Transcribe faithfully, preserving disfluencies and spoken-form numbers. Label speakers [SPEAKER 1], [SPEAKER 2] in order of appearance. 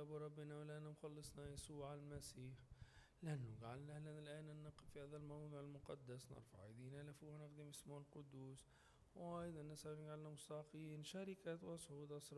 [SPEAKER 1] الرب ربنا ولنا مخلصنا يسوع المسيح، لأنه جعلنا لنا الآن أن نقف في هذا الموضع المقدس نرفع أيدينا لفوق ونخدم اسمه القدوس، وأيضا نسأل جعلنا مستحقين شركة وصعود أسرار